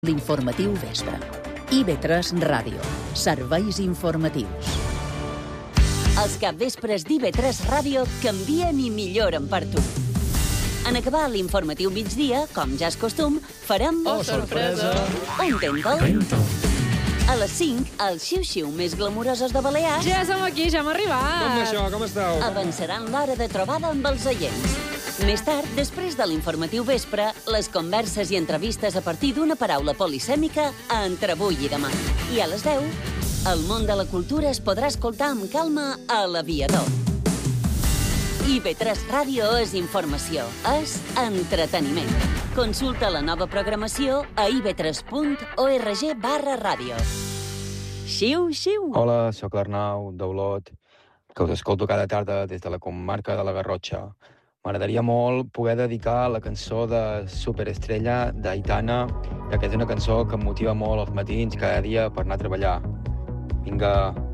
L'informatiu vespre. IB3 Ràdio. Serveis informatius. Els capvespres d'IB3 Ràdio canvien i milloren per tu. En acabar l'informatiu migdia, com ja és costum, farem... Oh, sorpresa! Un Tentol. A les 5, els xiu-xiu més glamuroses de Balears... Ja som aquí, ja hem arribat. Com això? Com esteu? Avançaran l'hora de trobada amb els oients. Més tard, després de l'informatiu vespre, les converses i entrevistes a partir d'una paraula polisèmica a Entre avui i demà. I a les 10, el món de la cultura es podrà escoltar amb calma a l'Aviador. IB3 Ràdio és informació, és entreteniment. Consulta la nova programació a ib3.org/ràdio. Xiu-xiu! Hola, sóc l'Arnau, d'Olot, que us escolto cada tarda des de la comarca de la Garrotxa. M'agradaria molt poder dedicar la cançó de Superestrella d'Aitana, ja que és una cançó que em motiva molt als matins cada dia per anar a treballar. Vinga,